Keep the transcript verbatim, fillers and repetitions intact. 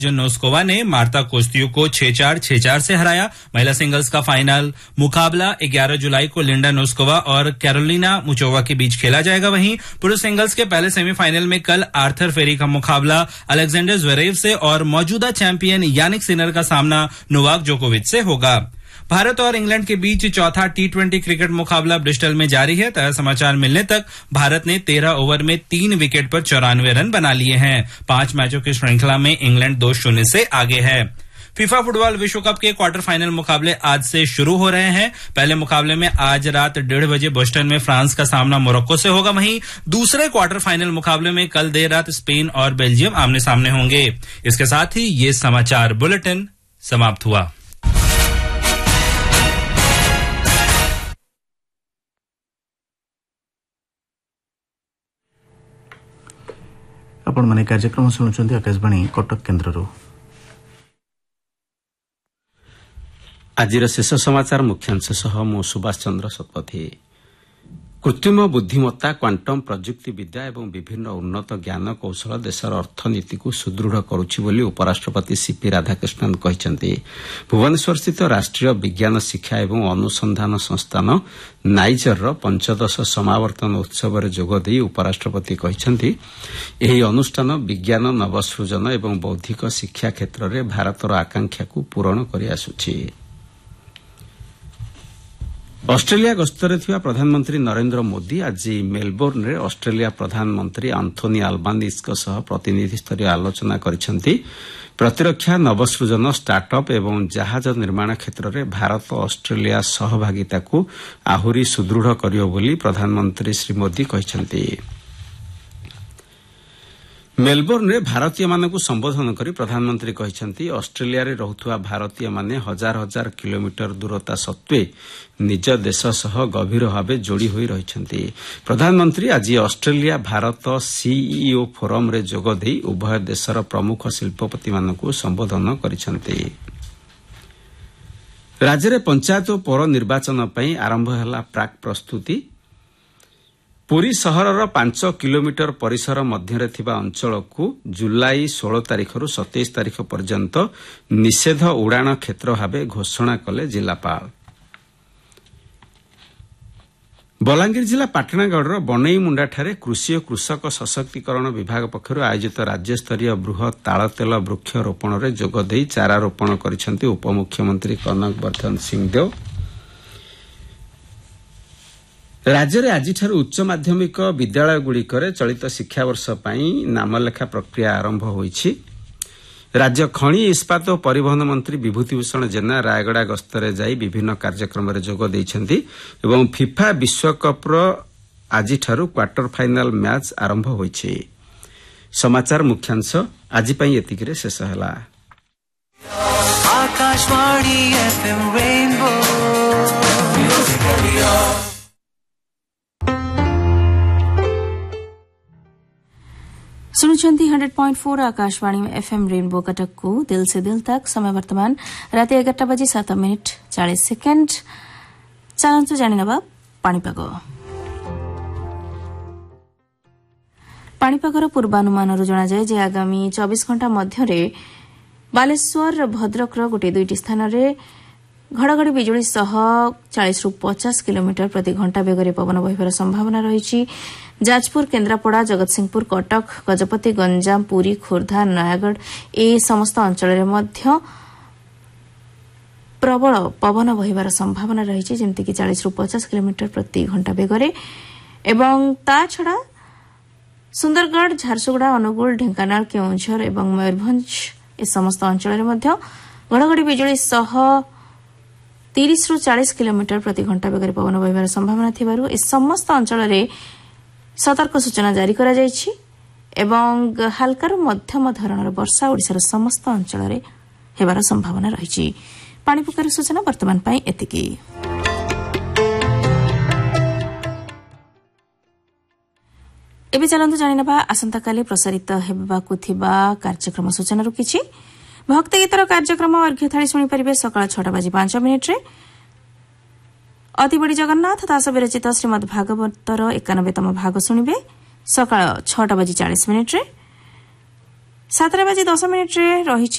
Noskova ने Marta कोस्तियो को छह चार छह चार से हराया। महिला सिंगल्स का फाइनल मुकाबला ग्यारह जुलाई को लिंडा नोस्कोवा और कैरोलिना मुचोवा के बीच खेला जाएगा। वहीं पुरुष सिंगल्स के पहले सेमीफाइनल में कल आर्थर फेरी का मुकाबला अलेक्जेंडर ज़्वेरेव से और मौजूदा चैंपियन यानिक सिनर का सामना नोवाक जोकोविच से होगा। भारत और इंग्लैंड के बीच चौथा टी ट्वेंटी क्रिकेट मुकाबला ब्रिस्टल में जारी है। ताजा समाचार मिलने तक भारत ने तेरह ओवर में तीन विकेट पर चौरानवे रन बना लिए हैं। पांच मैचों की श्रृंखला में इंग्लैंड दो शून्य से आगे है। फीफा फुटबॉल विश्व कप के क्वार्टर फाइनल मुकाबले आज से शुरू हो रहे हैं। पहले मुकाबले में आज रात डेढ़ बजे बोस्टन में फ्रांस का सामना मोरक्को से होगा। वहीं दूसरे क्वार्टर फाइनल मुकाबले में कल देर रात स्पेन और बेल्जियम आमने सामने होंगे। इसके साथ ही ये समाचार बुलेटिन समाप्त हुआ। आपण माने कार्यक्रम शुणुचंती आकाशवाणी कटक केन्द्ररू। आजिर शेष समाचार मुख्यांश सह मो सुभाष चंद्र शतपथी। कृत्रिम बुद्धिमत्ता क्वांटम प्रजुक्ति विद्या एवं विभिन्न उन्नत ज्ञान कौशल देशर अर्थनीति को सुदृढ़ करुछि बोली उपराष्ट्रपति सीपी राधाकृष्णन कहिसेंति। भुवनेश्वर स्थित राष्ट्रीय विज्ञान शिक्षा एवं अनुसंधान संस्थान नाइजर पंचदश समावर्तन उत्सव में जोगदे उपराष्ट्रपति कहिसेंति एही अनुष्ठान विज्ञान नवसृजन एवं बौद्धिक शिक्षा क्षेत्र में भारतर आकांक्षा को पूरण करि आसुछि। ऑस्ट्रेलिया गस्तरे थिबा प्रधानमंत्री नरेंद्र मोदी आज मेलबोर्न रे ऑस्ट्रेलिया प्रधानमंत्री आंथोनी अल्बानीज सह प्रतिनिधि स्तरीय आलोचना करिसेंति। प्रतिरक्षा नवसृजन स्टार्टअप एवं जहाज निर्माण क्षेत्र में भारत ऑस्ट्रेलिया सहभागिता को आहुरी सुदृढ़ करियो बोली प्रधानमंत्री श्री मोदी कहिसेंति। मेलबोर्न रे भारतीय मानकु संबोधन करी प्रधानमंत्री कहिसेंति ऑस्ट्रेलिया रे रहुथुवा भारतीय माने हजार हजार किलोमीटर दूरता सत्वे निज देश सह गभीर भावे जोड़ी होई रहिसेंति। प्रधानमंत्री आज ऑस्ट्रेलिया भारत सीईओ फोरम रे जोग देई उभय देशर प्रमुख शिल्पपति मानकु संबोधन करिसेंति। राज्य रे पंचायत और पौर निर्वाचन पई आरंभ होला प्राक प्रस्तुति। पुरी सहरर पांच किलोमीटर परिसर मध्य थिबा अंचल को जुलाई सोलह तारीख रु सत्ताईस तारीख पर्यंत निषेध उड़ाण क्षेत्र भाव घोषणा कले जिलापाल। बलांगीर जिला पाटणागढ़ बनईमुंडा ठारे कृषि और कृषक सशक्तिकरण विभाग पक्षर आयोजित राज्यस्तरीय बृहत तालतेल वृक्षरोपण में जोगदे चारा रोपण करिसेंति उपमुख्यमंत्री कनक वर्धन सिंहदेव। राज्य में आज उच्च माध्यमिक विद्यालयगुड़िकर चलित शिक्षावर्ष पई नामलेखा प्रक्रिया आरंभ होईछि। राज्य खनि इस्पात और परिवहन मंत्री विभूतिभूषण जेना रायगड़ा गस्तरे जाई विभिन्न कार्यक्रम में जोग देइछन्ति एवं फिफा विश्वकप आज क्वार्टर फाइनाल मैच आरंभ होईछि। समाचार मुख्यांश आज पई एतिकिरे शेष हला। Akashvani FM rainbow सुनुचंती hundred point four Akashvani में एफएम रेनबो कटक को दिल से दिल तक। समय वर्तमान रात एगारटा बजे सात मिनिट चालीस सेकेंड। चलतु जानिनबा पाणीपाग। पाणीपागर पूर्वानुमान जनाजाए जे आगामी चौबीस घंटा मध्य बालेश्वर भद्रकर गोटे दुईटी स्थान में घड़घड़ी बिजुली सह चालीस रु पचास किलोमीटर प्रति घंटा बेगर पवन बहिबार संभावना रही। जाजपुर केन्द्रापड़ा जगतसिंहपुर कटक गजपति गंजाम पुरी खोर्धा नयागढ़ ए समस्त अंचल में प्रबल पवन बहिबार संभावना रही जमती चालीस रु पचास किलोमीटर प्रति घंटा बेगर एवं ता छड़ा सुंदरगढ़ झारसुगुड़ा अनुगुल ढेंकानाल केउंझर एवं मयूरभंज ए समस्त अंचल में घड़घड़ी बिजुली सह तीस रु चालीस किलोमीटर प्रति घंटा बेगर पवन बहिबार संभावना थिबारु ए समस्त अंचल में सतर्क सूचना जारी करा जायछि एवं हल्कार मध्यम धरणर वर्षा ओडिशार समस्त अंचल में हेबार संभावना रही। पाणीपागर सूचना वर्तमान पई एतिकी। एबे चलंतु जानिनबा आसंता काली प्रसारित हेबाकु थिबा कार्यक्रम सूचना रुकिछि। भक्ति गीतर कार्यक्रम अर्घ्य थाली शुणी पारे सकाल छटा बाजी पांच मिनिट रे अतिबड़ी जगन्नाथ दास विरचित श्रीमद भागवतर एकानबेतम भाग शुणिबे सकाल छटा बाजी चालीस मिनिट रे। ସାତଟା ବାଜି ଦଶ ମିନିଟ୍ରେ ରହିଛି